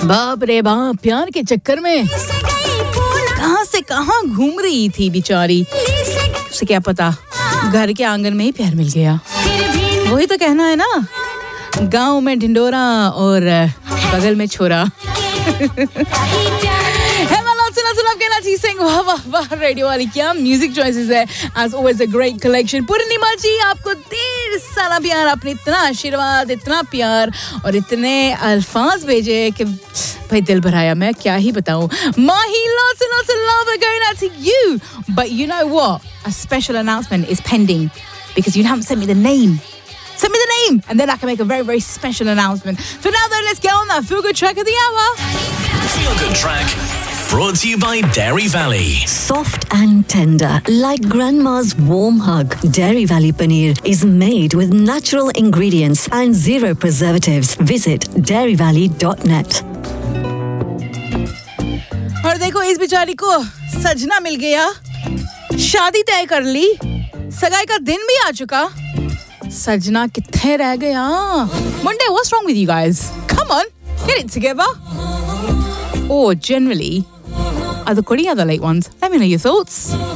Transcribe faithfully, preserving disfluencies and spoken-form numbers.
बाप रे बाप, प्यार के चक्कर में कहां से कहां घूम रही थी बेचारी, उसे क्या पता घर के आंगन में ही प्यार मिल गया। वही तो कहना है ना, गांव में ढिंडोरा और बगल में छोरा। वाह वाह वाह, रेडियो वाली क्या म्यूजिक चॉइसेस है। As always a great collection। पूर्णिमा जी, आपको ढेर सारा प्यार, आपने इतना आशीर्वाद, इतना प्यार और इतने अल्फाज भेजे कि भाई दिल भराया, मैं क्या ही बताऊं। Mahi, lots and lots of love are going out to you. But you know what? A special announcement is pending because you haven't sent me the name. Send me the name and then I can make a very, very special announcement. For now though, let's get on that feel good track of the hour. Feel good track. Brought to you by Dairy Valley. Soft and tender, like grandma's warm hug. Dairy Valley paneer is made with natural ingredients and zero preservatives. Visit dairy valley dot net. और देखो, इस बेचारी को सजना मिल गया, शादी तय कर ली, सगाई का दिन भी आ चुका। सजना कितने रह गया? Monday, what's wrong with you guys? Come on, get it together. Or generally, are the Korea the late ones? Let me know your thoughts.